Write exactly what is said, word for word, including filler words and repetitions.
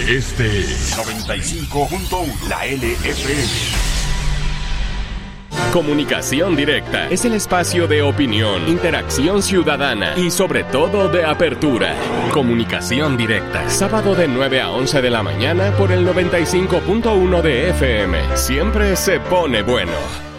Este es noventa y cinco punto uno, la L F M. Comunicación Directa es el espacio de opinión, interacción ciudadana y sobre todo de apertura. Comunicación Directa, sábado de nueve a once de la mañana por el noventa y cinco punto uno de F M. Siempre se pone bueno.